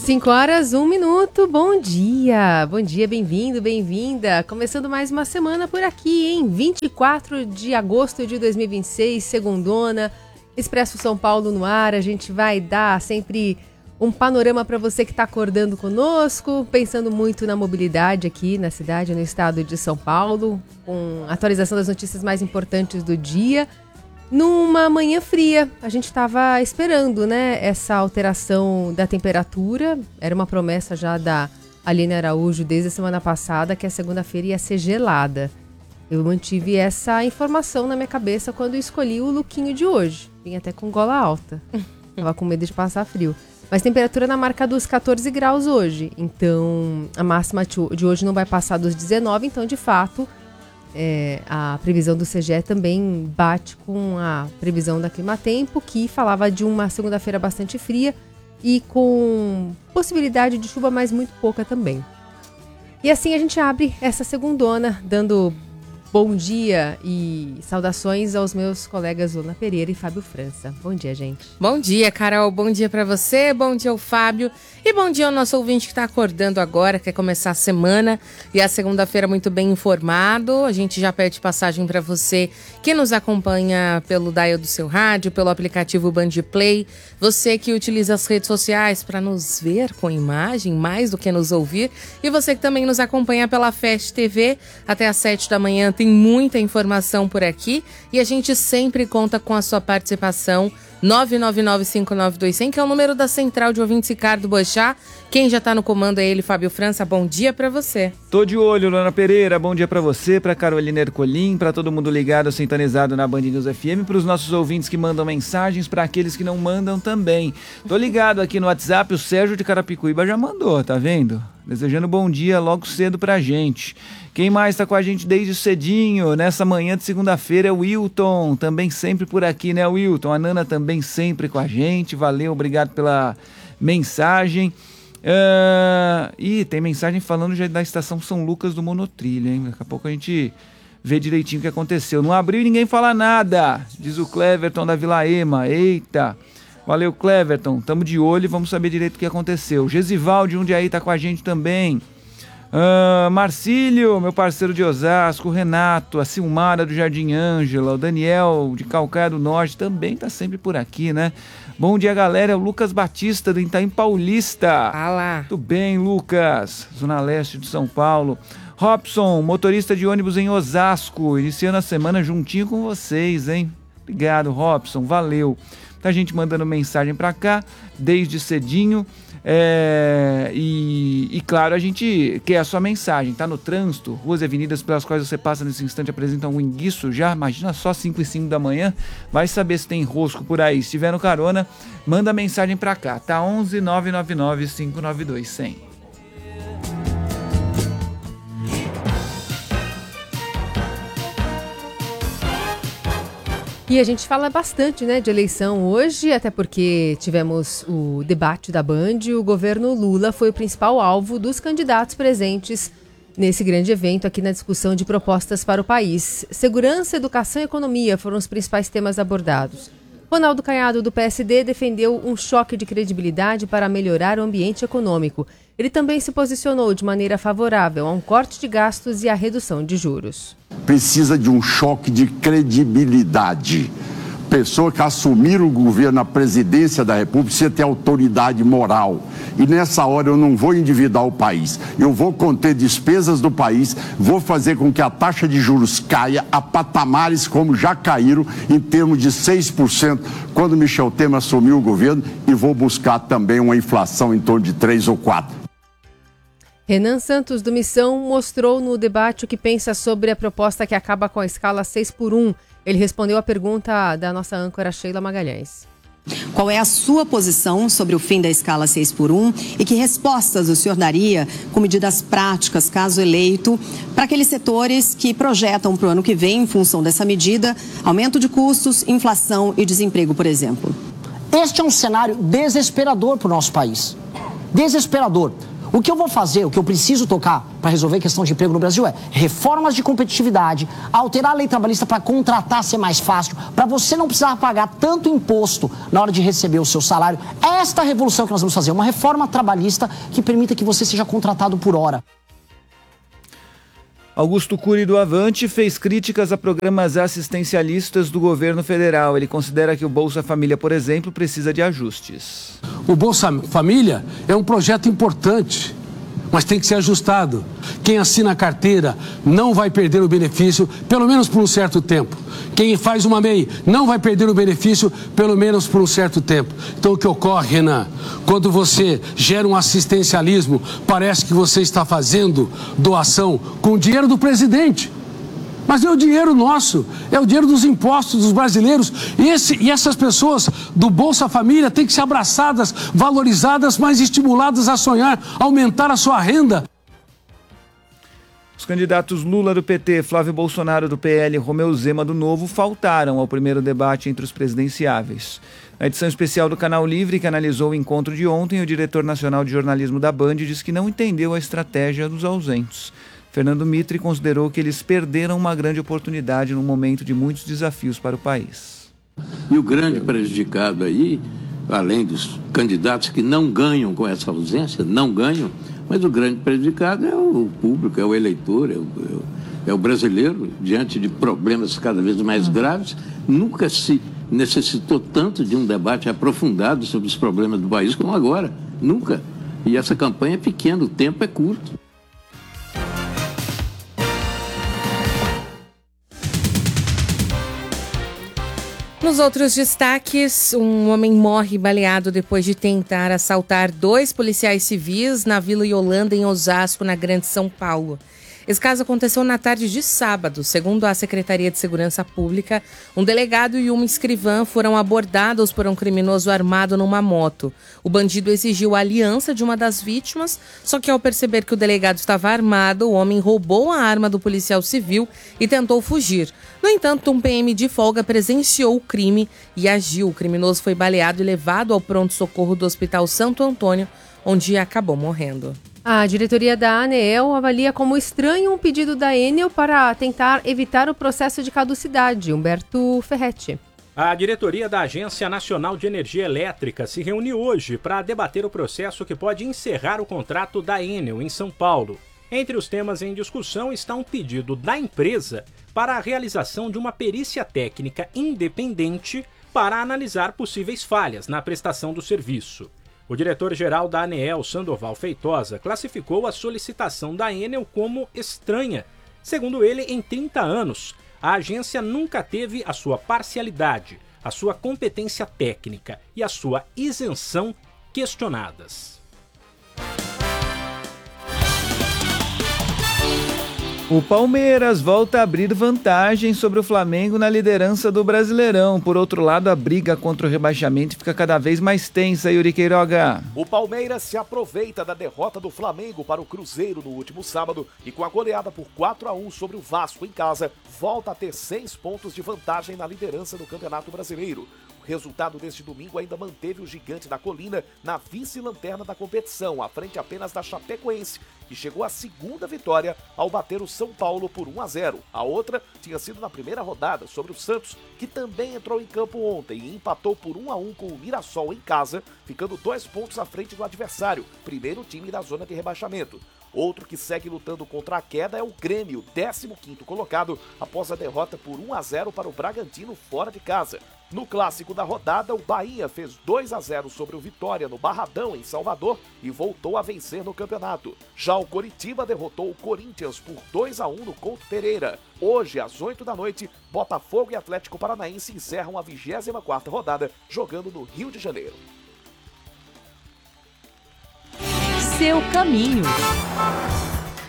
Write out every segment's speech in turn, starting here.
5h01. Bom dia, bem-vindo, bem-vinda. Começando mais uma semana por aqui, hein? 24 de agosto de 2026, segundona, Expresso São Paulo no ar. A gente vai dar sempre um panorama para você que está acordando conosco, pensando muito na mobilidade aqui na cidade, no estado de São Paulo, com atualização das notícias mais importantes do dia. Numa manhã fria, a gente estava esperando, né, essa alteração da temperatura. Era uma promessa já da Aline Araújo desde a semana passada, que a segunda-feira ia ser gelada. Eu mantive essa informação na minha cabeça quando escolhi o lookinho de hoje. Vim até com gola alta, tava com medo de passar frio. Mas temperatura na marca dos 14 graus hoje, então a máxima de hoje não vai passar dos 19, então de fato... a previsão do CGE também bate com a previsão da Climatempo, que falava de uma segunda-feira bastante fria e com possibilidade de chuva, mas muito pouca também. E assim a gente abre essa segundona, dando bom dia e saudações aos meus colegas Luna Pereira e Fábio França. Bom dia, gente. Bom dia, Carol. Bom dia pra você, bom dia ao Fábio e bom dia ao nosso ouvinte que tá acordando agora, quer começar a semana e a segunda-feira muito bem informado. A gente já pede passagem pra você que nos acompanha pelo dial do seu rádio, pelo aplicativo Band Play, você que utiliza as redes sociais para nos ver com imagem, mais do que nos ouvir, e você que também nos acompanha pela Fast TV até às 7 da manhã. Tem muita informação por aqui e a gente sempre conta com a sua participação. 999-592100, que é o número da central de ouvintes Ricardo Boechat. Quem já tá no comando é ele, Fábio França. Bom dia pra você. Tô de olho, Luna Pereira. Bom dia pra você, pra Carolina Ercolim, pra todo mundo ligado, sintonizado na Band News FM, pros nossos ouvintes que mandam mensagens, pra aqueles que não mandam também. Tô ligado aqui no WhatsApp, o Sérgio de Carapicuíba já mandou, tá vendo? Desejando bom dia logo cedo pra gente. Quem mais tá com a gente desde cedinho, nessa manhã de segunda-feira, é o Wilton, também sempre por aqui, né, Wilton? A Nana também sempre com a gente, valeu, obrigado pela mensagem. E tem mensagem falando já da estação São Lucas do Monotrilho, hein? Daqui a pouco a gente vê direitinho o que aconteceu. Não abriu e ninguém fala nada, diz o Cleverton da Vila Ema. Eita, valeu, Cleverton, tamo de olho e vamos saber direito o que aconteceu. Gesival de Jundiaí tá com a gente também. Marcílio, meu parceiro de Osasco, o Renato, a Silmara do Jardim Ângela, o Daniel de Calcaia do Norte também tá sempre por aqui, né? Bom dia, galera, é o Lucas Batista do Itaim Paulista. Olá. Tudo bem, Lucas? Zona Leste de São Paulo. Robson, motorista de ônibus em Osasco, iniciando a semana juntinho com vocês, hein? Obrigado, Robson, valeu. Muita gente mandando mensagem pra cá, desde cedinho. E claro, a gente quer a sua mensagem. Tá no trânsito, ruas e avenidas pelas quais você passa nesse instante apresentam um enguiço já, imagina só 5 e 5 da manhã, vai saber se tem rosco por aí. Se tiver no carona, manda mensagem pra cá, tá? 11 999 592 100. E a gente fala bastante, né, de eleição hoje, até porque tivemos o debate da Band e o governo Lula foi o principal alvo dos candidatos presentes nesse grande evento aqui na discussão de propostas para o país. Segurança, educação e economia foram os principais temas abordados. Ronaldo Caiado, do PSD, defendeu um choque de credibilidade para melhorar o ambiente econômico. Ele também se posicionou de maneira favorável a um corte de gastos e a redução de juros. Precisa de um choque de credibilidade. Pessoa que assumir o governo, a presidência da República, precisa ter autoridade moral. E nessa hora eu não vou endividar o país. Eu vou conter despesas do país, vou fazer com que a taxa de juros caia a patamares como já caíram, em termos de 6%, quando Michel Temer assumiu o governo, e vou buscar também uma inflação em torno de 3 ou 4%. Renan Santos, do Missão, mostrou no debate o que pensa sobre a proposta que acaba com a escala 6x1. Ele respondeu a pergunta da nossa âncora Sheila Magalhães. Qual é a sua posição sobre o fim da escala 6x1 e que respostas o senhor daria com medidas práticas, caso eleito, para aqueles setores que projetam para o ano que vem, em função dessa medida, aumento de custos, inflação e desemprego, por exemplo? Este é um cenário desesperador para o nosso país. Desesperador. O que eu vou fazer, o que eu preciso tocar para resolver a questão de emprego no Brasil é reformas de competitividade, alterar a lei trabalhista para contratar ser mais fácil, para você não precisar pagar tanto imposto na hora de receber o seu salário. É esta a revolução que nós vamos fazer, uma reforma trabalhista que permita que você seja contratado por hora. Augusto Cury do Avante fez críticas a programas assistencialistas do governo federal. Ele considera que o Bolsa Família, por exemplo, precisa de ajustes. O Bolsa Família é um projeto importante, mas tem que ser ajustado. Quem assina a carteira não vai perder o benefício, pelo menos por um certo tempo. Quem faz uma MEI não vai perder o benefício, pelo menos por um certo tempo. Então o que ocorre, Renan, quando você gera um assistencialismo, parece que você está fazendo doação com o dinheiro do presidente. Mas é o dinheiro nosso, é o dinheiro dos impostos dos brasileiros. E essas pessoas do Bolsa Família têm que ser abraçadas, valorizadas, mas estimuladas a sonhar, aumentar a sua renda. Os candidatos Lula do PT, Flávio Bolsonaro do PL e Romeu Zema do Novo faltaram ao primeiro debate entre os presidenciáveis. Na edição especial do Canal Livre, que analisou o encontro de ontem, o diretor nacional de jornalismo da Band disse que não entendeu a estratégia dos ausentes. Fernando Mitre considerou que eles perderam uma grande oportunidade num momento de muitos desafios para o país. E o grande prejudicado aí, além dos candidatos que não ganham com essa ausência, não ganham, mas o grande prejudicado é o público, é o eleitor, é o brasileiro, diante de problemas cada vez mais graves. Nunca se necessitou tanto de um debate aprofundado sobre os problemas do país como agora, nunca. E essa campanha é pequena, o tempo é curto. Nos outros destaques, um homem morre baleado depois de tentar assaltar 2 policiais civis na Vila Yolanda, em Osasco, na Grande São Paulo. Esse caso aconteceu na tarde de sábado. Segundo a Secretaria de Segurança Pública, um delegado e uma escrivã foram abordados por um criminoso armado numa moto. O bandido exigiu a aliança de uma das vítimas, só que ao perceber que o delegado estava armado, o homem roubou a arma do policial civil e tentou fugir. No entanto, um PM de folga presenciou o crime e agiu. O criminoso foi baleado e levado ao pronto-socorro do Hospital Santo Antônio, onde acabou morrendo. A diretoria da ANEEL avalia como estranho um pedido da Enel para tentar evitar o processo de caducidade. Humberto Ferretti. A diretoria da Agência Nacional de Energia Elétrica se reuniu hoje para debater o processo que pode encerrar o contrato da Enel em São Paulo. Entre os temas em discussão está um pedido da empresa para a realização de uma perícia técnica independente para analisar possíveis falhas na prestação do serviço. O diretor-geral da ANEEL, Sandoval Feitosa, classificou a solicitação da Enel como estranha. Segundo ele, em 30 anos, a agência nunca teve a sua parcialidade, a sua competência técnica e a sua isenção questionadas. O Palmeiras volta a abrir vantagem sobre o Flamengo na liderança do Brasileirão. Por outro lado, a briga contra o rebaixamento fica cada vez mais tensa, Yuri Queiroga. O Palmeiras se aproveita da derrota do Flamengo para o Cruzeiro no último sábado e com a goleada por 4-1 sobre o Vasco em casa, volta a ter 6 pontos de vantagem na liderança do Campeonato Brasileiro. O resultado deste domingo ainda manteve o Gigante da Colina na vice-lanterna da competição, à frente apenas da Chapecoense, que chegou à segunda vitória ao bater o São Paulo por 1-0. A outra tinha sido na primeira rodada sobre o Santos, que também entrou em campo ontem e empatou por 1-1 com o Mirassol em casa, ficando 2 pontos à frente do adversário, primeiro time da zona de rebaixamento. Outro que segue lutando contra a queda é o Grêmio, 15º colocado, após a derrota por 1-0 para o Bragantino fora de casa. No clássico da rodada, o Bahia fez 2-0 sobre o Vitória no Barradão, em Salvador, e voltou a vencer no campeonato. Já o Coritiba derrotou o Corinthians por 2-1 no Couto Pereira. Hoje, às 8 da noite, Botafogo e Atlético Paranaense encerram a 24ª rodada, jogando no Rio de Janeiro. Seu caminho.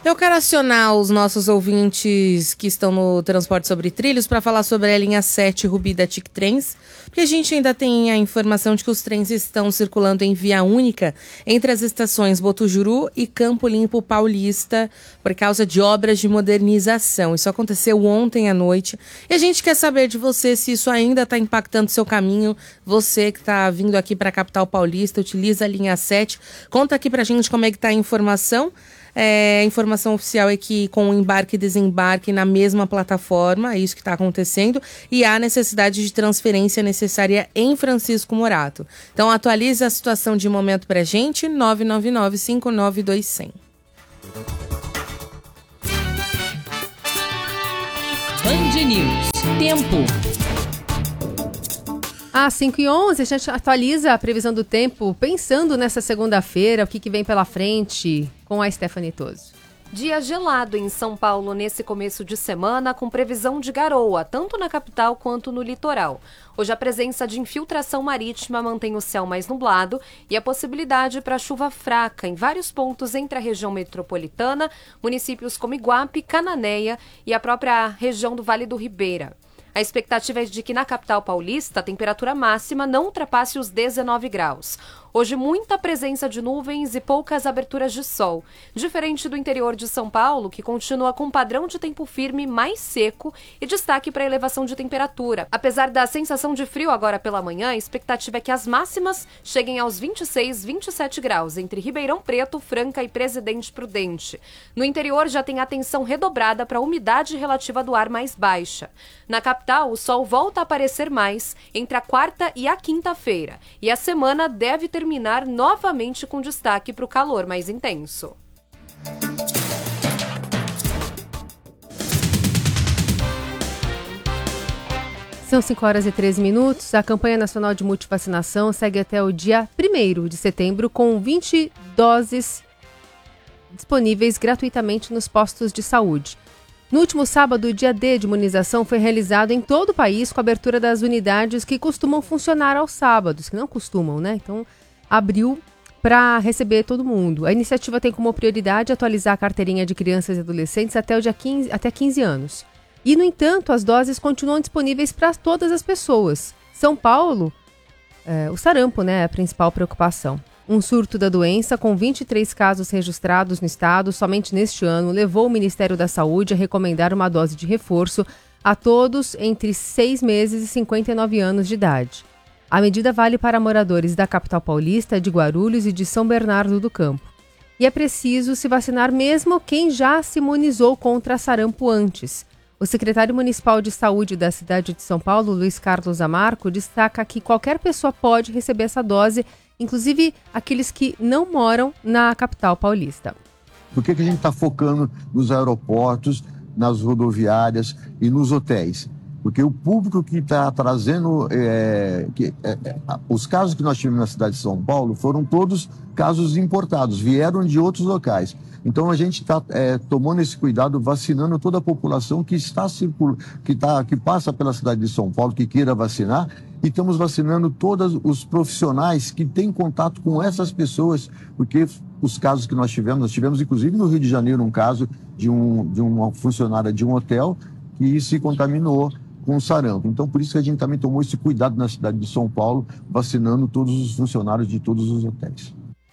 Eu quero acionar os nossos ouvintes que estão no transporte sobre trilhos para falar sobre a linha 7 Rubi da TIC Trens, porque a gente ainda tem a informação de que os trens estão circulando em via única entre as estações Botujuru e Campo Limpo Paulista por causa de obras de modernização. Isso aconteceu ontem à noite e a gente quer saber de você se isso ainda está impactando o seu caminho. Você que está vindo aqui para a capital paulista, utiliza a linha 7. Conta aqui para a gente como é que está a informação. A informação oficial é que com o embarque e desembarque na mesma plataforma, é isso que está acontecendo, e há necessidade de transferência necessária em Francisco Morato. Então atualize a situação de momento para a gente, 999-592100. Band News. Tempo. Às 5h11, a gente atualiza a previsão do tempo, pensando nessa segunda-feira, o que vem pela frente, com a Stephanie Toso. Dia gelado em São Paulo nesse começo de semana, com previsão de garoa, tanto na capital quanto no litoral. Hoje a presença de infiltração marítima mantém o céu mais nublado e a possibilidade para chuva fraca em vários pontos entre a região metropolitana, municípios como Iguape, Cananéia e a própria região do Vale do Ribeira. A expectativa é de que na capital paulista a temperatura máxima não ultrapasse os 19 graus. Hoje, muita presença de nuvens e poucas aberturas de sol. Diferente do interior de São Paulo, que continua com um padrão de tempo firme mais seco e destaque para a elevação de temperatura. Apesar da sensação de frio agora pela manhã, a expectativa é que as máximas cheguem aos 26, 27 graus, entre Ribeirão Preto, Franca e Presidente Prudente. No interior já tem atenção redobrada para a umidade relativa do ar mais baixa. Na capital, o sol volta a aparecer mais entre a quarta e a quinta-feira. E a semana deve terminar novamente com destaque para o calor mais intenso. São 5h13. A campanha nacional de multivacinação segue até o dia 1º de setembro, com 20 doses disponíveis gratuitamente nos postos de saúde. No último sábado, o dia D de imunização foi realizado em todo o país, com a abertura das unidades que costumam funcionar aos sábados, que não costumam, né? Então, abriu para receber todo mundo. A iniciativa tem como prioridade atualizar a carteirinha de crianças e adolescentes até 15 anos. E, no entanto, as doses continuam disponíveis para todas as pessoas. São Paulo, o sarampo, né, é a principal preocupação. Um surto da doença, com 23 casos registrados no estado somente neste ano, levou o Ministério da Saúde a recomendar uma dose de reforço a todos entre 6 meses e 59 anos de idade. A medida vale para moradores da capital paulista, de Guarulhos e de São Bernardo do Campo. E é preciso se vacinar mesmo quem já se imunizou contra sarampo antes. O secretário municipal de saúde da cidade de São Paulo, Luiz Carlos Amarco, destaca que qualquer pessoa pode receber essa dose, inclusive aqueles que não moram na capital paulista. Por que a gente está focando nos aeroportos, nas rodoviárias e nos hotéis? Porque o público que está trazendo... os casos que nós tivemos na cidade de São Paulo foram todos casos importados, vieram de outros locais. Então a gente está tomando esse cuidado, vacinando toda a população que que passa pela cidade de São Paulo, que queira vacinar, e estamos vacinando todos os profissionais que têm contato com essas pessoas, porque os casos que nós tivemos inclusive no Rio de Janeiro um caso de uma funcionária de um hotel que se contaminou com sarampo. Então, por isso que a gente também tomou esse cuidado na cidade de São Paulo, vacinando todos os funcionários de todos os hotéis.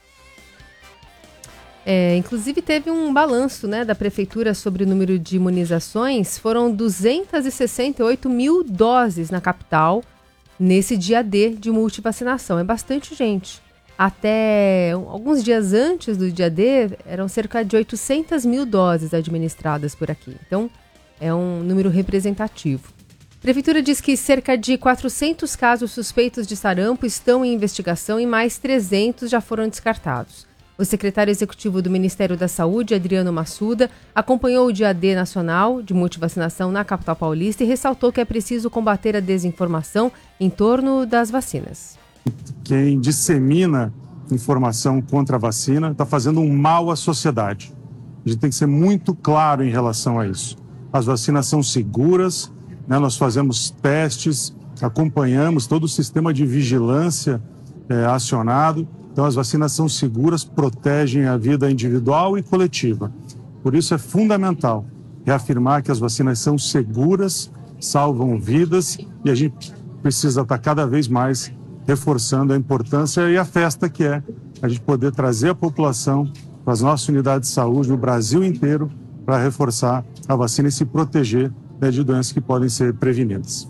Inclusive, teve um balanço, né, da prefeitura sobre o número de imunizações. Foram 268 mil doses na capital nesse dia D de multivacinação. É bastante gente. Até alguns dias antes do dia D, eram cerca de 800 mil doses administradas por aqui. Então, é um número representativo. A prefeitura diz que cerca de 400 casos suspeitos de sarampo estão em investigação e mais 300 já foram descartados. O secretário executivo do Ministério da Saúde, Adriano Massuda, acompanhou o dia D nacional de multivacinação na capital paulista e ressaltou que é preciso combater a desinformação em torno das vacinas. Quem dissemina informação contra a vacina está fazendo um mal à sociedade. A gente tem que ser muito claro em relação a isso. As vacinas são seguras, né? Nós fazemos testes, acompanhamos todo o sistema de vigilância acionado. Então, as vacinas são seguras, protegem a vida individual e coletiva. Por isso é fundamental reafirmar que as vacinas são seguras, salvam vidas e a gente precisa estar cada vez mais reforçando a importância e a festa que é a gente poder trazer a população para as nossas unidades de saúde no Brasil inteiro para reforçar a vacina e se proteger de doenças que podem ser prevenidas.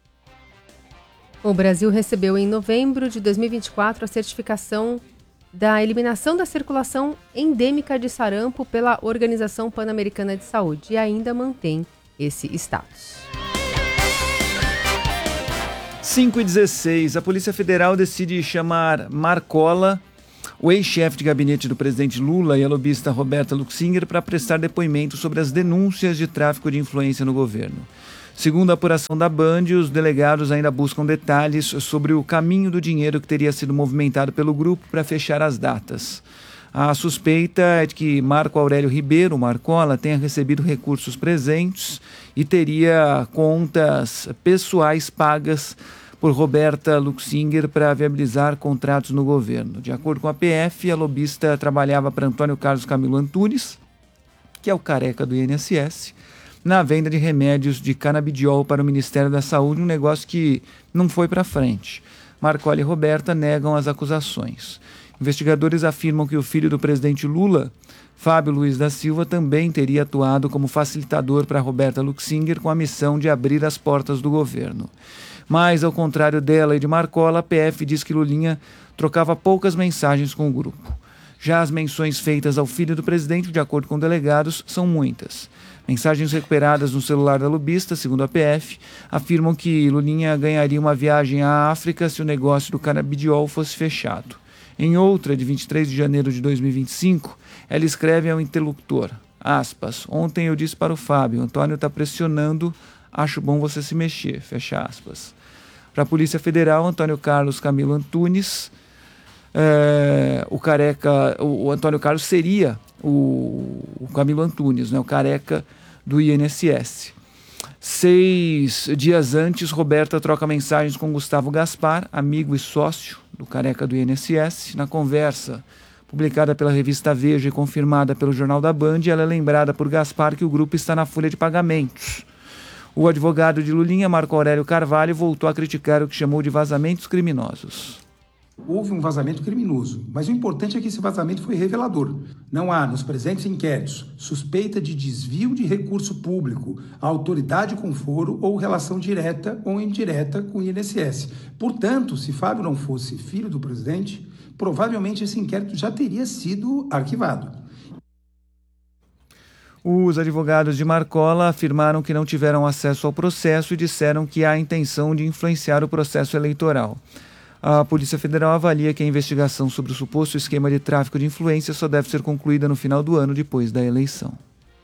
O Brasil recebeu em novembro de 2024 a certificação da eliminação da circulação endêmica de sarampo pela Organização Pan-Americana de Saúde e ainda mantém esse status. 5h16, a Polícia Federal decide chamar Marcola, o ex-chefe de gabinete do presidente Lula, e a lobista Roberta Luxinger para prestar depoimento sobre as denúncias de tráfico de influência no governo. Segundo a apuração da Band, os delegados ainda buscam detalhes sobre o caminho do dinheiro que teria sido movimentado pelo grupo para fechar as datas. A suspeita é de que Marco Aurélio Ribeiro, Marcola, tenha recebido recursos presentes e teria contas pessoais pagas por Roberta Luxinger para viabilizar contratos no governo. De acordo com a PF, a lobista trabalhava para Antônio Carlos Camilo Antunes, que é o careca do INSS, na venda de remédios de canabidiol para o Ministério da Saúde, um negócio que não foi para frente. Marcola e Roberta negam as acusações. Investigadores afirmam que o filho do presidente Lula, Fábio Luiz da Silva, também teria atuado como facilitador para Roberta Luxinger com a missão de abrir as portas do governo. Mas, ao contrário dela e de Marcola, a PF diz que Lulinha trocava poucas mensagens com o grupo. Já as menções feitas ao filho do presidente, de acordo com delegados, são muitas. Mensagens recuperadas no celular da lobista, segundo a PF, afirmam que Lulinha ganharia uma viagem à África se o negócio do canabidiol fosse fechado. Em outra, de 23 de janeiro de 2025, ela escreve ao interlocutor, aspas, ontem eu disse para o Fábio, Antônio está pressionando, acho bom você se mexer, fecha aspas. Para a Polícia Federal, Antônio Carlos Camilo Antunes, o Antônio Carlos seria o Camilo Antunes, né, o careca do INSS. 6 dias antes, Roberta troca mensagens com Gustavo Gaspar, amigo e sócio do careca do INSS. Na conversa, publicada pela revista Veja e confirmada pelo Jornal da Band, ela é lembrada por Gaspar que o grupo está na folha de pagamentos. O advogado de Lulinha, Marco Aurélio Carvalho, voltou a criticar o que chamou de vazamentos criminosos. Houve um vazamento criminoso, mas o importante é que esse vazamento foi revelador. Não há, nos presentes inquéritos, suspeita de desvio de recurso público à autoridade com foro ou relação direta ou indireta com o INSS. Portanto, se Fábio não fosse filho do presidente, provavelmente esse inquérito já teria sido arquivado. Os advogados de Marcola afirmaram que não tiveram acesso ao processo e disseram que há a intenção de influenciar o processo eleitoral. A Polícia Federal avalia que a investigação sobre o suposto esquema de tráfico de influência só deve ser concluída no final do ano, depois da eleição.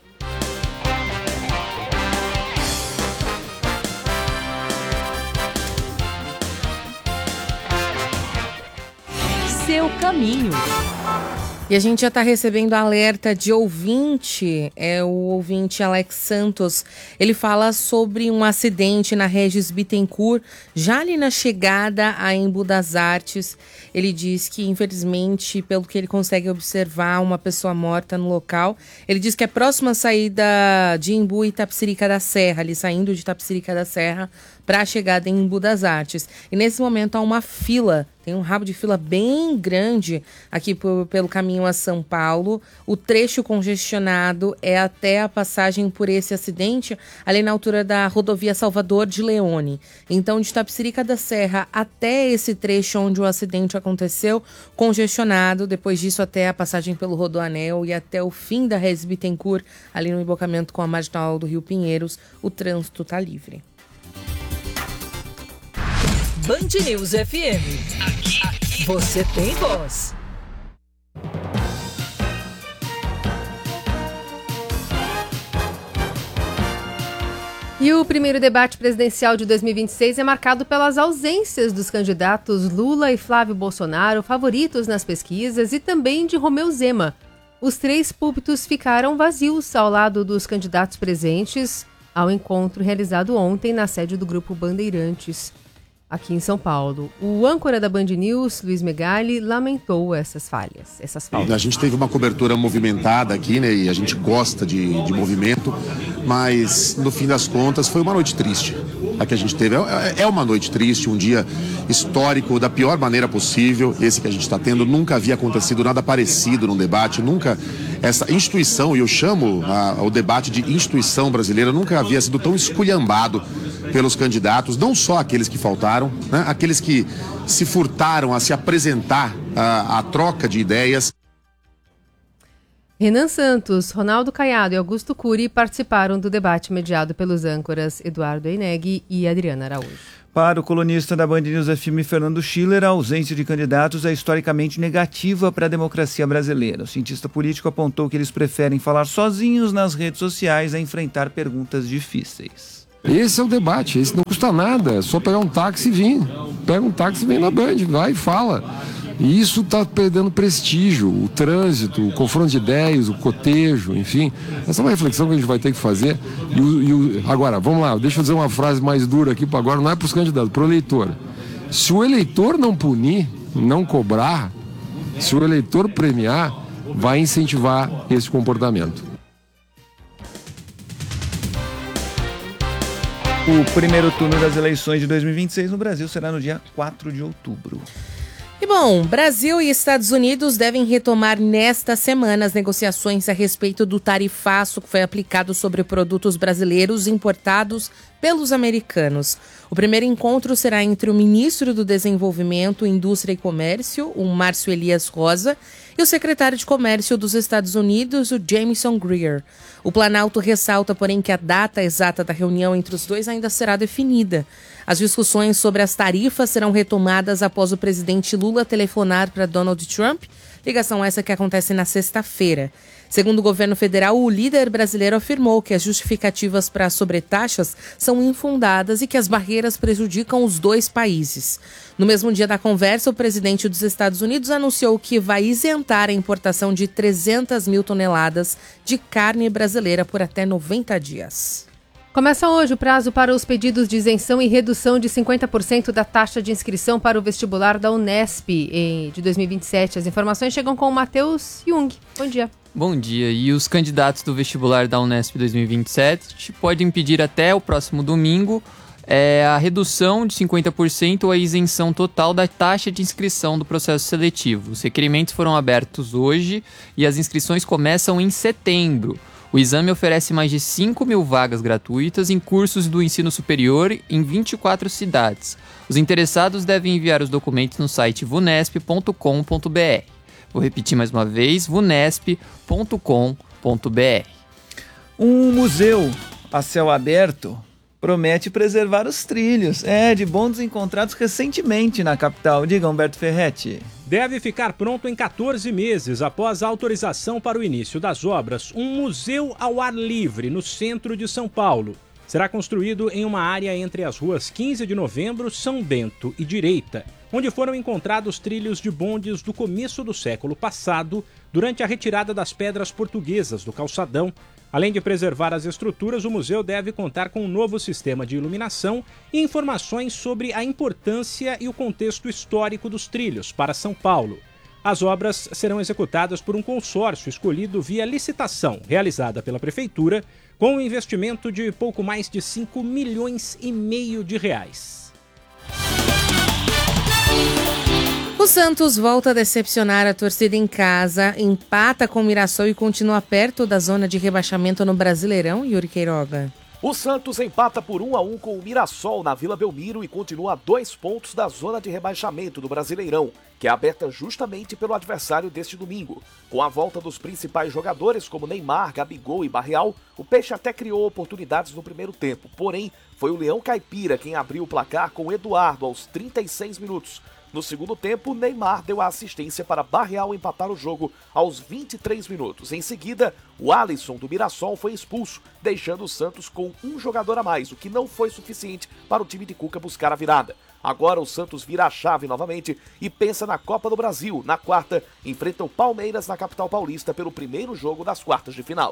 Seu caminho. E a gente já está recebendo alerta de ouvinte, é o ouvinte Alex Santos. Ele fala sobre um acidente na Regis Bittencourt, já ali na chegada a Embu das Artes. Ele diz que, infelizmente, pelo que ele consegue observar, uma pessoa morta no local. Ele diz que é próxima à saída de Embu e Itapecerica da Serra, ali saindo de Itapecerica da Serra para a chegada em Embu das Artes. E nesse momento há uma fila, tem um rabo de fila bem grande aqui pelo caminho a São Paulo. O trecho congestionado é até a passagem por esse acidente, ali na altura da rodovia Salvador de Leone. Então, de Itapecerica da Serra até esse trecho onde o acidente aconteceu, congestionado. Depois disso, até a passagem pelo Rodoanel e até o fim da Regis Bittencourt, ali no embocamento com a marginal do Rio Pinheiros, o trânsito está livre. Band News FM. Aqui você tem voz. E o primeiro debate presidencial de 2026 é marcado pelas ausências dos candidatos Lula e Flávio Bolsonaro, favoritos nas pesquisas, e também de Romeu Zema. Os 3 púlpitos ficaram vazios ao lado dos candidatos presentes ao encontro realizado ontem na sede do Grupo Bandeirantes. aqui em São Paulo. O âncora da Band News, Luiz Megali, lamentou essas falhas, essas faltas. A gente teve uma cobertura movimentada aqui, né? E a gente gosta de movimento, mas no fim das contas foi uma noite triste. A que a gente teve é uma noite triste, um dia histórico da pior maneira possível. Esse que a gente está tendo, nunca havia acontecido nada parecido num debate, nunca essa instituição, e eu chamo o debate de instituição brasileira, nunca havia sido tão esculhambado pelos candidatos, não só aqueles que faltaram, né, aqueles que se furtaram a se apresentar à troca de ideias. Renan Santos, Ronaldo Caiado e Augusto Cury participaram do debate mediado pelos âncoras Eduardo Eineg e Adriana Araújo. Para o colunista da Band News FM, Fernando Schiller, a ausência de candidatos é historicamente negativa para a democracia brasileira. O cientista político apontou que eles preferem falar sozinhos nas redes sociais a enfrentar perguntas difíceis. Esse é o debate, esse não custa nada, é só pegar um táxi e vir. Pega um táxi e vem na Band, vai e fala. E isso está perdendo prestígio, o trânsito, o confronto de ideias, o cotejo, enfim. Essa é uma reflexão que a gente vai ter que fazer. Agora, vamos lá, deixa eu dizer uma frase mais dura aqui, agora não é para os candidatos, para o eleitor. Se o eleitor não punir, não cobrar, se o eleitor premiar, vai incentivar esse comportamento. O primeiro turno das eleições de 2026 no Brasil será no dia 4 de outubro. E bom, Brasil e Estados Unidos devem retomar nesta semana as negociações a respeito do tarifaço que foi aplicado sobre produtos brasileiros importados pelos americanos. O primeiro encontro será entre o ministro do Desenvolvimento, Indústria e Comércio, o Márcio Elias Rosa, e o secretário de Comércio dos Estados Unidos, o Jamieson Greer. O Planalto ressalta, porém, que a data exata da reunião entre os dois ainda será definida. As discussões sobre as tarifas serão retomadas após o presidente Lula telefonar para Donald Trump, ligação essa que acontece na sexta-feira. Segundo o governo federal, o líder brasileiro afirmou que as justificativas para as sobretaxas são infundadas e que as barreiras prejudicam os dois países. No mesmo dia da conversa, o presidente dos Estados Unidos anunciou que vai isentar a importação de 300 mil toneladas de carne brasileira por até 90 dias. Começa hoje o prazo para os pedidos de isenção e redução de 50% da taxa de inscrição para o vestibular da Unesp de 2027. As informações chegam com o Matheus Jung. Bom dia. Bom dia. E os candidatos do vestibular da Unesp 2027 podem pedir até o próximo domingo a redução de 50% ou a isenção total da taxa de inscrição do processo seletivo. Os requerimentos foram abertos hoje e as inscrições começam em setembro. O exame oferece mais de 5 mil vagas gratuitas em cursos do ensino superior em 24 cidades. Os interessados devem enviar os documentos no site vunesp.com.br. Vou repetir mais uma vez, vunesp.com.br. Um museu a céu aberto promete preservar os trilhos. De bons encontrados recentemente na capital. Diga, Humberto Ferretti. Deve ficar pronto em 14 meses após a autorização para o início das obras um museu ao ar livre no centro de São Paulo. Será construído em uma área entre as ruas 15 de Novembro, São Bento e Direita, onde foram encontrados trilhos de bondes do começo do século passado, durante a retirada das pedras portuguesas do calçadão. Além de preservar as estruturas, o museu deve contar com um novo sistema de iluminação e informações sobre a importância e o contexto histórico dos trilhos para São Paulo. As obras serão executadas por um consórcio escolhido via licitação, realizada pela Prefeitura, com um investimento de pouco mais de 5,5 milhões de reais. O Santos volta a decepcionar a torcida em casa, empata com o Mirassol e continua perto da zona de rebaixamento no Brasileirão, Yuri Queiroga. O Santos empata por 1-1 com o Mirassol na Vila Belmiro e continua a 2 pontos da zona de rebaixamento do Brasileirão, que é aberta justamente pelo adversário deste domingo. Com a volta dos principais jogadores como Neymar, Gabigol e Barreal, o Peixe até criou oportunidades no primeiro tempo, porém foi o Leão Caipira quem abriu o placar com o Eduardo aos 36 minutos. No segundo tempo, Neymar deu a assistência para Barreal empatar o jogo aos 23 minutos. Em seguida, o Alisson do Mirassol foi expulso, deixando o Santos com um jogador a mais, o que não foi suficiente para o time de Cuca buscar a virada. Agora o Santos vira a chave novamente e pensa na Copa do Brasil. Na quarta, enfrenta o Palmeiras na capital paulista pelo primeiro jogo das quartas de final.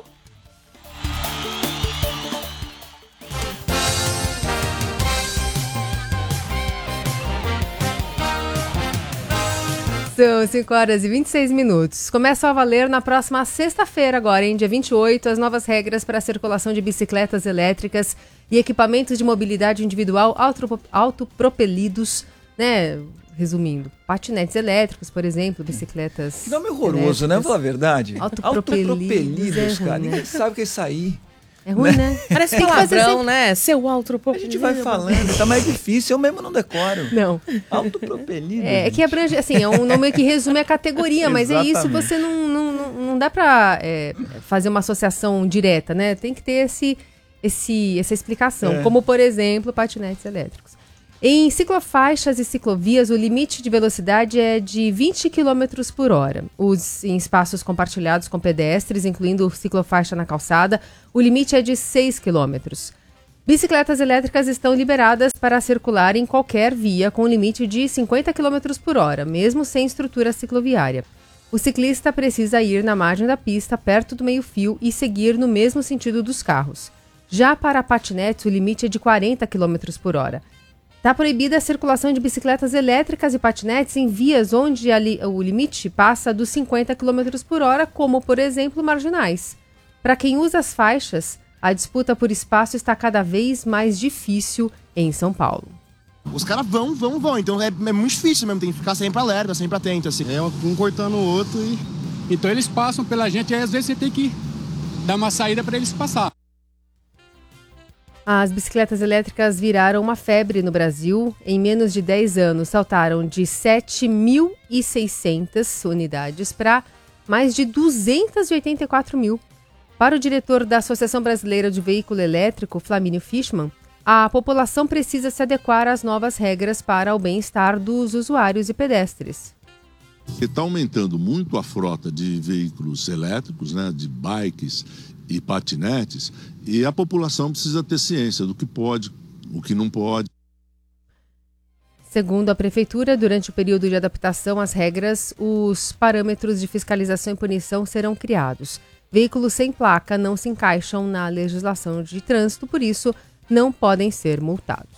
São 5 horas e 26 minutos. Começam a valer na próxima sexta-feira agora, hein, dia 28, as novas regras para a circulação de bicicletas elétricas e equipamentos de mobilidade individual autopropelidos, né? Resumindo, patinetes elétricos, por exemplo, bicicletas. Que nome horroroso, né? Vamos falar a verdade. Autopropelidos, cara. Ninguém sabe o que é isso aí. É ruim, né? Parece palavrão, né? Seu autopropelido. A gente vai falando, tá mais difícil. Eu mesmo não decoro. Não. Autopropelido. É que abrange, assim, é um nome que resume a categoria, mas é isso, você não dá pra fazer uma associação direta, né? Tem que ter essa explicação. Como, por exemplo, patinetes elétricos. Em ciclofaixas e ciclovias, o limite de velocidade é de 20 km por hora. Em espaços compartilhados com pedestres, incluindo ciclofaixa na calçada, o limite é de 6 km. Bicicletas elétricas estão liberadas para circular em qualquer via com limite de 50 km por hora, mesmo sem estrutura cicloviária. O ciclista precisa ir na margem da pista, perto do meio-fio, e seguir no mesmo sentido dos carros. Já para patinetes, o limite é de 40 km por hora. Está proibida a circulação de bicicletas elétricas e patinetes em vias onde o limite passa dos 50 km por hora, como, por exemplo, marginais. Para quem usa as faixas, a disputa por espaço está cada vez mais difícil em São Paulo. Os caras vão, então é muito difícil mesmo, tem que ficar sempre alerta, sempre atento, assim. É um cortando o outro e... Então eles passam pela gente, aí às vezes você tem que dar uma saída para eles passar. As bicicletas elétricas viraram uma febre no Brasil. Em menos de 10 anos, saltaram de 7.600 unidades para mais de 284 mil. Para o diretor da Associação Brasileira de Veículo Elétrico, Flamínio Fishman, a população precisa se adequar às novas regras para o bem-estar dos usuários e pedestres. Está aumentando muito a frota de veículos elétricos, né, de bikes e patinetes, e a população precisa ter ciência do que pode, o que não pode. Segundo a Prefeitura, durante o período de adaptação às regras, os parâmetros de fiscalização e punição serão criados. Veículos sem placa não se encaixam na legislação de trânsito, por isso não podem ser multados.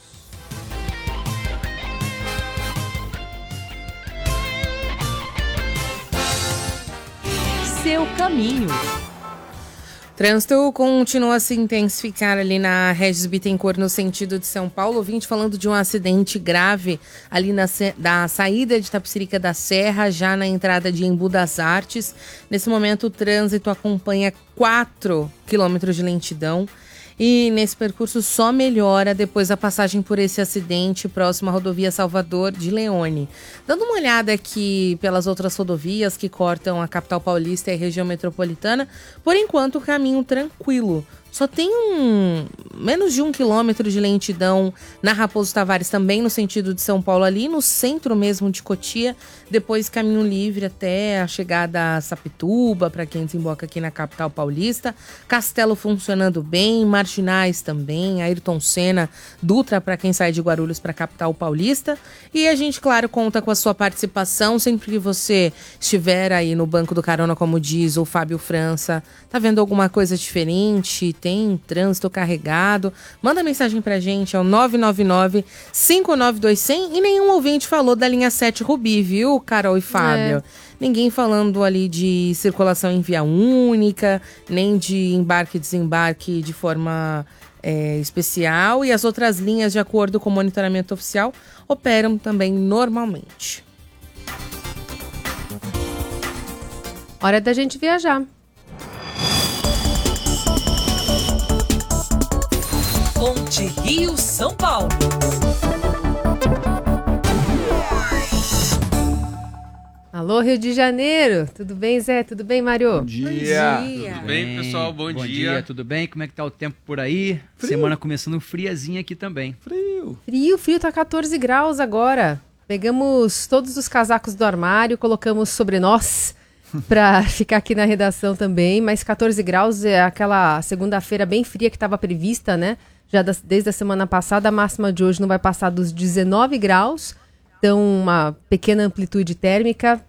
Seu caminho. O trânsito continua a se intensificar ali na Regis Bittencourt, no sentido de São Paulo. Ouvinte falando de um acidente grave ali da saída de Itapecerica da Serra, já na entrada de Embu das Artes. Nesse momento, o trânsito acompanha 4 quilômetros de lentidão. E nesse percurso só melhora depois da passagem por esse acidente próximo à rodovia Salvador de Leone. Dando uma olhada aqui pelas outras rodovias que cortam a capital paulista e a região metropolitana, por enquanto o caminho tranquilo. Só tem menos de 1 quilômetro de lentidão na Raposo Tavares, também no sentido de São Paulo, ali no centro mesmo de Cotia. Depois caminho livre até a chegada a Sapituba, para quem desemboca aqui na capital paulista. Castelo funcionando bem, Marginais também, Ayrton Senna, Dutra para quem sai de Guarulhos para a capital paulista. E a gente, claro, conta com a sua participação sempre que você estiver aí no banco do carona, como diz o Fábio França. Tá vendo alguma coisa diferente? Tem trânsito carregado? Manda mensagem pra gente, é o 999-592-100. E nenhum ouvinte falou da linha 7 Rubi, viu, Carol e Fábio? Ninguém falando ali de circulação em via única, nem de embarque e desembarque de forma especial. E as outras linhas, de acordo com o monitoramento oficial, operam também normalmente. Hora da gente viajar. Ponte Rio-São Paulo. Alô, Rio de Janeiro. Tudo bem, Zé? Tudo bem, Mário? Bom dia. Tudo bem, pessoal? Bom dia. Tudo bem? Como é que tá o tempo por aí? Frio. Semana começando friazinha aqui também. Frio, tá 14 graus agora. Pegamos todos os casacos do armário, colocamos sobre nós para ficar aqui na redação também, mas 14 graus é aquela segunda-feira bem fria que estava prevista, né? Já desde a semana passada, a máxima de hoje não vai passar dos 19 graus, então uma pequena amplitude térmica.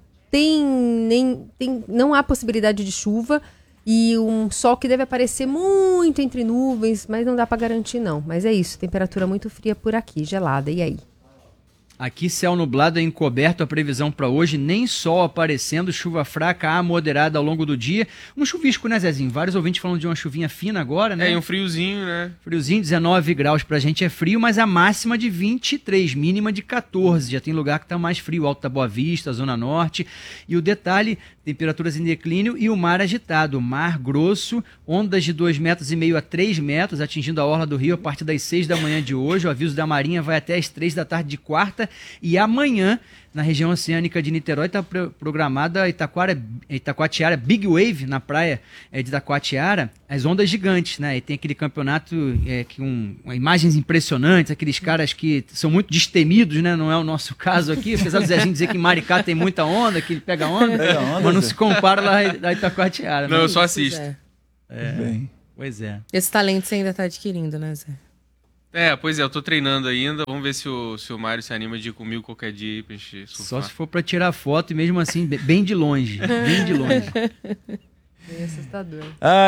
Não há possibilidade de chuva e um sol que deve aparecer muito entre nuvens, mas não dá para garantir não. Mas é isso, temperatura muito fria por aqui, gelada. E aí? Aqui céu nublado e encoberto, a previsão para hoje, nem sol aparecendo, chuva fraca a moderada ao longo do dia. Um chuvisco, né, Zezinho? Vários ouvintes falando de uma chuvinha fina agora, né? E um friozinho, né? Friozinho, 19 graus pra gente é frio, mas a máxima de 23, mínima de 14. Já tem lugar que tá mais frio, Alto da Boa Vista, Zona Norte. E o detalhe, temperaturas em declínio e o mar agitado. Mar grosso, ondas de 2,5 metros a 3 metros, atingindo a orla do Rio a partir das 6 da manhã de hoje. O aviso da Marinha vai até as 3 da tarde de quarta. E amanhã, na região oceânica de Niterói, está programada Itacoatiara Big Wave, na praia de Itacoatiara, as ondas gigantes, né? E tem aquele campeonato com imagens impressionantes, aqueles caras que são muito destemidos, né? Não é o nosso caso aqui, apesar do Zezinho dizer que em Maricá tem muita onda, que ele pega onda, mas não se compara lá da Itacoatiara. Não, eu só assisto. Pois é. Esse talento você ainda está adquirindo, né, Zé? Pois é, eu tô treinando ainda. Vamos ver se o Mário se anima de ir comigo qualquer dia aí pra gente surfar. Só se for pra tirar foto e mesmo assim, bem de longe. Bem de longe. É assustador.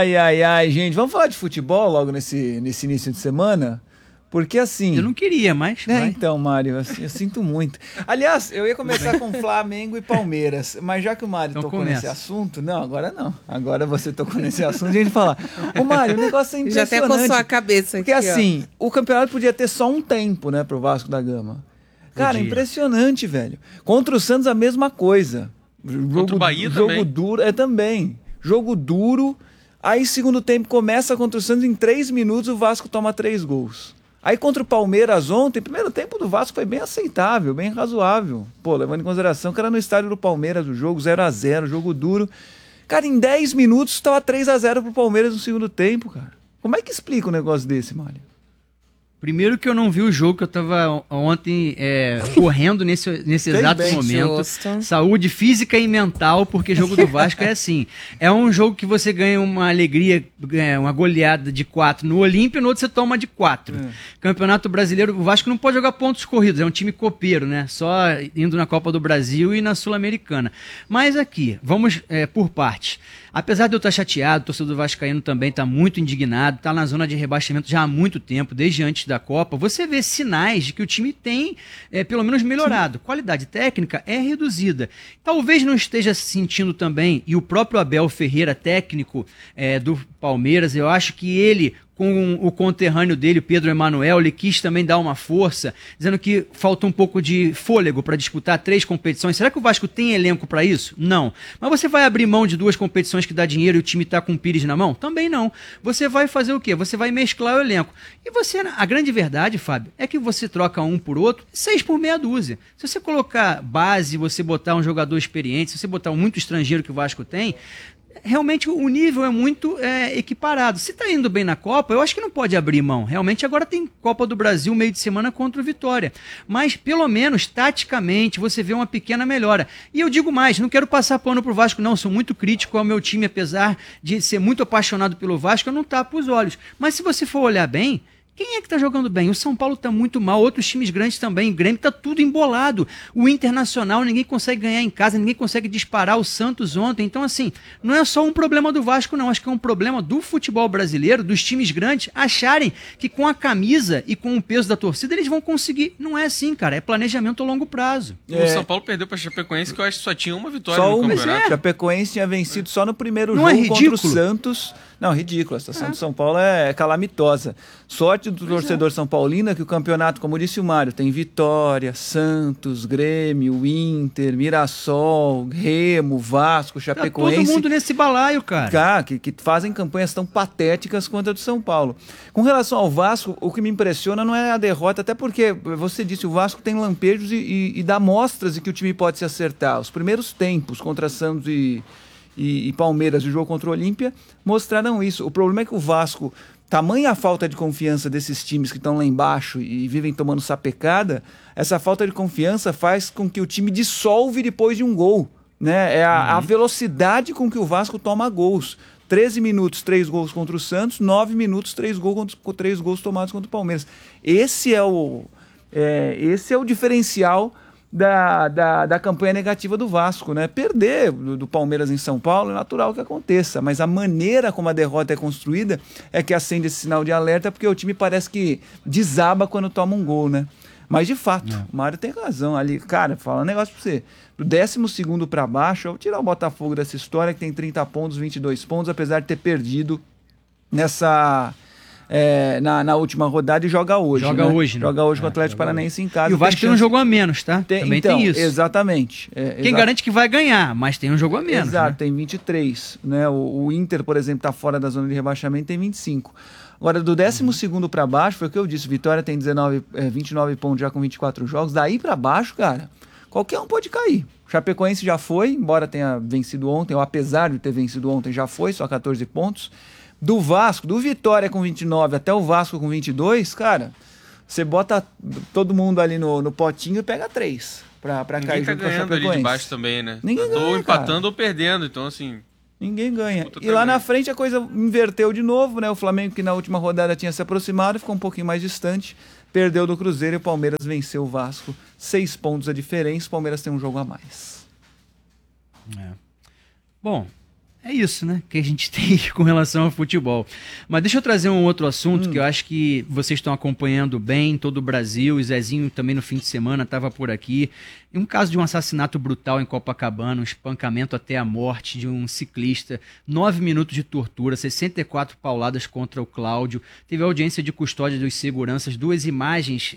Ai, gente. Vamos falar de futebol logo nesse início de semana? Porque assim... Eu não queria, mas... Então, Mário, eu sinto muito. Aliás, eu ia começar com Flamengo e Palmeiras, mas já que o Mário tocou nesse assunto... Não, agora não. Agora você tocou nesse assunto, a gente fala... Ô, Mário, o negócio é impressionante. Já até coçou a cabeça aqui, porque assim, o campeonato podia ter só um tempo, né, pro Vasco da Gama. Cara, impressionante, velho. Contra o Santos, a mesma coisa. Contra o Bahia também. Jogo duro, também. Jogo duro, aí segundo tempo começa contra o Santos, em 3 minutos o Vasco toma 3 gols. Aí contra o Palmeiras ontem, primeiro tempo do Vasco foi bem aceitável, bem razoável. Pô, levando em consideração que era no estádio do Palmeiras o jogo, 0-0, jogo duro. Cara, em 10 minutos estava 3-0 pro Palmeiras no segundo tempo, cara. Como é que explica um negócio desse, Mário? Primeiro que eu não vi o jogo, que eu tava ontem correndo nesse exato momento. Justo. Saúde física e mental, porque jogo do Vasco é assim. É um jogo que você ganha uma alegria, uma goleada de 4 no Olímpio, no outro você toma de 4. Campeonato Brasileiro, o Vasco não pode jogar pontos corridos, é um time copeiro, né? Só indo na Copa do Brasil e na Sul-Americana. Mas aqui, vamos por partes. Apesar de eu estar chateado, o torcedor vascaíno também está muito indignado, está na zona de rebaixamento já há muito tempo, desde antes da Copa. Você vê sinais de que o time tem, pelo menos, melhorado. Qualidade técnica é reduzida. Talvez não esteja se sentindo também, e o próprio Abel Ferreira, técnico do Palmeiras, eu acho que ele, com o conterrâneo dele, Pedro Emanuel, ele quis também dar uma força, dizendo que falta um pouco de fôlego para disputar 3 competições. Será que o Vasco tem elenco para isso? Não. Mas você vai abrir mão de 2 competições que dá dinheiro e o time está com o Pires na mão? Também não. Você vai fazer o quê? Você vai mesclar o elenco. E a grande verdade, Fábio, é que você troca um por outro, 6 por meia dúzia. Se você colocar base, você botar um jogador experiente, se você botar muito estrangeiro que o Vasco tem, realmente o nível é muito equiparado. Se está indo bem na Copa, eu acho que não pode abrir mão. Realmente agora tem Copa do Brasil meio de semana contra o Vitória. Mas pelo menos taticamente você vê uma pequena melhora. E eu digo mais, não quero passar pano pro Vasco não, sou muito crítico ao meu time, apesar de ser muito apaixonado pelo Vasco, eu não tapo os olhos. Mas se você for olhar bem, quem é que tá jogando bem? O São Paulo tá muito mal, outros times grandes também, o Grêmio tá tudo embolado. O Internacional, ninguém consegue ganhar em casa, ninguém consegue disparar o Santos ontem. Então, assim, não é só um problema do Vasco, não. Acho que é um problema do futebol brasileiro, dos times grandes, acharem que com a camisa e com o peso da torcida eles vão conseguir. Não é assim, cara. É planejamento a longo prazo. O São Paulo perdeu pra Chapecoense, que eu acho que só tinha uma vitória no campeonato. Chapecoense tinha vencido só no primeiro jogo contra o Santos. Não, ridículo. A situação do São Paulo é calamitosa. Sorte do torcedor São Paulino é que o campeonato, como disse o Mário, tem Vitória, Santos, Grêmio, Inter, Mirassol, Remo, Vasco, Chapecoense. Tá todo mundo nesse balaio, cara. Que fazem campanhas tão patéticas quanto a do São Paulo. Com relação ao Vasco, o que me impressiona não é a derrota, até porque você disse, o Vasco tem lampejos e dá mostras de que o time pode se acertar. Os primeiros tempos contra Santos e Palmeiras, o jogo contra o Olímpia, mostraram isso. O problema é que o Vasco, tamanha a falta de confiança desses times que estão lá embaixo e vivem tomando sapecada, essa falta de confiança faz com que o time dissolve depois de um gol, né? É a velocidade com que o Vasco toma gols. 13 minutos, 3 gols contra o Santos, 9 minutos, 3 gols tomados contra o Palmeiras. Esse é o diferencial da campanha negativa do Vasco, né? Perder do Palmeiras em São Paulo é natural que aconteça, mas a maneira como a derrota é construída é que acende esse sinal de alerta, porque o time parece que desaba quando toma um gol, né? Mas, de fato, o Mário tem razão ali. Cara, fala um negócio pra você. Do 12º para baixo, eu vou tirar o Botafogo dessa história, que tem 30 pontos, 22 pontos, apesar de ter perdido nessa... na última rodada e joga hoje. Joga hoje, né? Joga hoje com o Atlético Paranaense em casa. E o Vasco tem um jogo a menos, tá? Também então, tem isso. Exatamente. Quem garante que vai ganhar, mas tem um jogo a menos. Exato, né? Tem 23. Né? O Inter, por exemplo, está fora da zona de rebaixamento, tem 25. Agora, do 12º para baixo, foi o que eu disse, Vitória tem 29 pontos já com 24 jogos. Daí para baixo, cara, qualquer um pode cair. O Chapecoense já foi, embora tenha vencido ontem, ou apesar de ter vencido ontem, já foi, só 14 pontos. Do Vasco, do Vitória com 29 até o Vasco com 22, cara, você bota todo mundo ali no potinho e pega 3 pra cair junto com a Chapecoense. Ninguém tá ganhando ali de baixo também, né? Ninguém ganha, ou empatando cara. ou perdendo, então assim... Ninguém ganha. E lá na frente a coisa inverteu de novo, né? O Flamengo, que na última rodada tinha se aproximado, ficou um pouquinho mais distante, perdeu do Cruzeiro e o Palmeiras venceu o Vasco. 6 pontos a diferença, o Palmeiras tem um jogo a mais. Bom, é isso, né, que a gente tem com relação ao futebol. Mas deixa eu trazer um outro assunto que eu acho que vocês estão acompanhando bem em todo o Brasil. O Zezinho também no fim de semana estava por aqui. E um caso de um assassinato brutal em Copacabana, um espancamento até a morte de um ciclista, 9 minutos de tortura, 64 pauladas contra o Cláudio. Teve audiência de custódia dos seguranças, 2 imagens,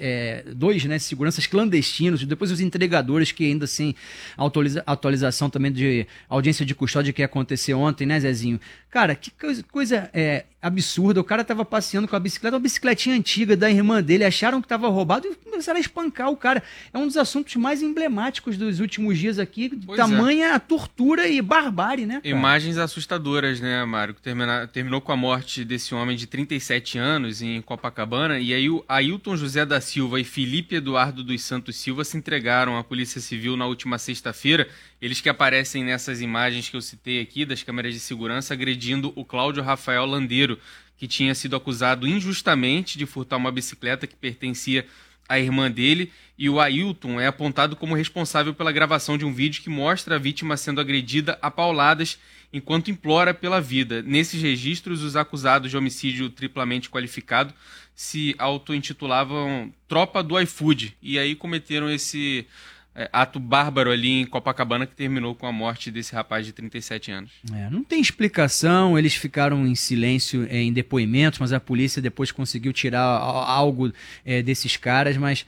2 né, seguranças clandestinos, e depois os entregadores que ainda sem atualização também de audiência de custódia que aconteceu ontem, né, Zezinho? Cara, que coisa absurda. O cara tava passeando com a bicicleta, uma bicicletinha antiga da irmã dele, acharam que tava roubado e começaram a espancar o cara. É um dos assuntos mais emblemáticos dos últimos dias aqui, tamanha tortura e barbárie, né, cara? Imagens assustadoras, né, Mário? Terminou com a morte desse homem de 37 anos em Copacabana, e aí o Ailton José da Silva e Felipe Eduardo dos Santos Silva se entregaram à Polícia Civil na última sexta-feira. Eles que aparecem nessas imagens que eu citei aqui, das câmeras de segurança, agredindo o Cláudio Rafael Landeiro, que tinha sido acusado injustamente de furtar uma bicicleta que pertencia à irmã dele, e o Ailton é apontado como responsável pela gravação de um vídeo que mostra a vítima sendo agredida a pauladas enquanto implora pela vida. Nesses registros, os acusados de homicídio triplamente qualificado se auto-intitulavam Tropa do iFood, e aí cometeram esse ato bárbaro ali em Copacabana que terminou com a morte desse rapaz de 37 anos. Não tem explicação, eles ficaram em silêncio em depoimentos, mas a polícia depois conseguiu tirar algo desses caras, mas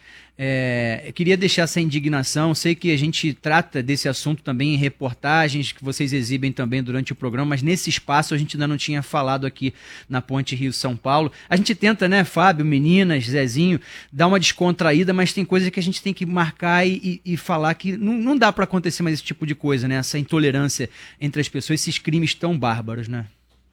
eu queria deixar essa indignação. Sei que a gente trata desse assunto também em reportagens que vocês exibem também durante o programa, mas nesse espaço a gente ainda não tinha falado aqui na Ponte Rio-São Paulo. A gente tenta, né, Fábio, meninas, Zezinho, dar uma descontraída, mas tem coisas que a gente tem que marcar e falar que não dá para acontecer mais esse tipo de coisa, né? Essa intolerância entre as pessoas, esses crimes tão bárbaros, né?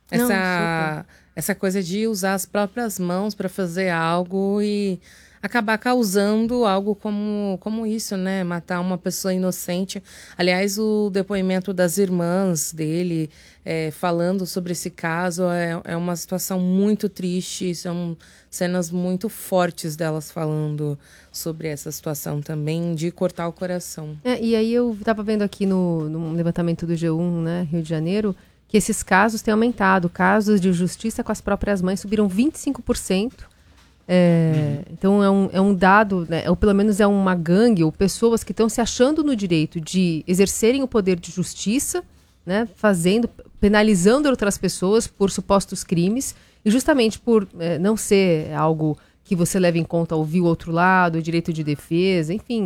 Essa coisa de usar as próprias mãos para fazer algo e acabar causando algo como isso, né? Matar uma pessoa inocente. Aliás, o depoimento das irmãs dele falando sobre esse caso é uma situação muito triste. São cenas muito fortes delas falando sobre essa situação também, de cortar o coração. E aí eu estava vendo aqui no levantamento do G1, né, Rio de Janeiro, que esses casos têm aumentado. Casos de justiça com as próprias mães subiram 25%. Então é um dado, né, ou pelo menos é uma gangue, ou pessoas que estão se achando no direito de exercerem o poder de justiça, né, penalizando outras pessoas por supostos crimes, e justamente por não ser algo que você leva em conta ouvir o outro lado, o direito de defesa, enfim,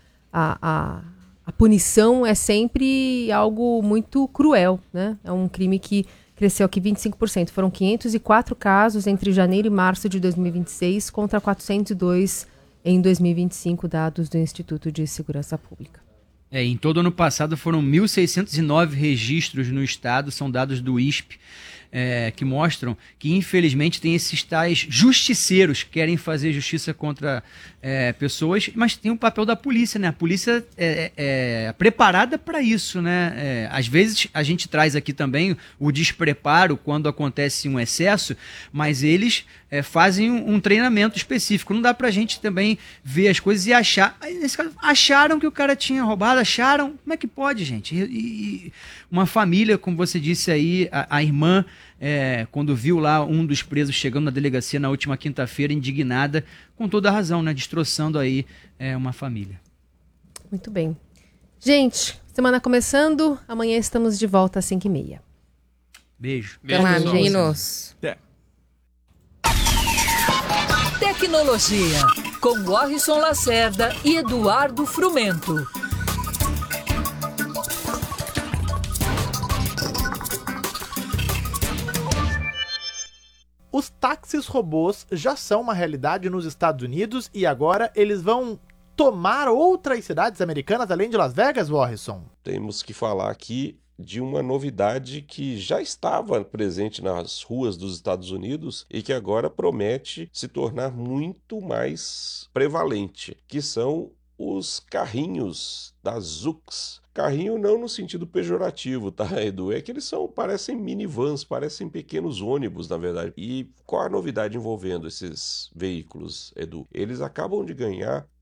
a punição é sempre algo muito cruel, né? É um crime que cresceu aqui 25%. Foram 504 casos entre janeiro e março de 2026 contra 402 em 2025, dados do Instituto de Segurança Pública. Em todo ano passado foram 1.609 registros no estado, são dados do ISP, que mostram que, infelizmente, tem esses tais justiceiros que querem fazer justiça contra pessoas, mas tem o papel da polícia, né? A polícia é preparada para isso, né? Às vezes a gente traz aqui também o despreparo quando acontece um excesso, mas eles fazem um treinamento específico. Não dá pra gente também ver as coisas e achar. Nesse caso, acharam que o cara tinha roubado, acharam. Como é que pode, gente? E uma família, como você disse aí, a irmã, quando viu lá um dos presos chegando na delegacia na última quinta-feira, indignada, com toda a razão, né? Destroçando aí uma família. Muito bem. Gente, semana começando, amanhã estamos de volta às 5h30. Beijo. Até mais, meninos. Tecnologia, com Warrison Lacerda e Eduardo Frumento. Os táxis robôs já são uma realidade nos Estados Unidos e agora eles vão tomar outras cidades americanas além de Las Vegas, Warrison? Temos que falar aqui de uma novidade que já estava presente nas ruas dos Estados Unidos e que agora promete se tornar muito mais prevalente, que são os carrinhos da Zoox. Carrinho não no sentido pejorativo, tá, Edu? É que eles parecem minivans, parecem pequenos ônibus, na verdade. E qual a novidade envolvendo esses veículos, Edu? Eles acabam de ganhar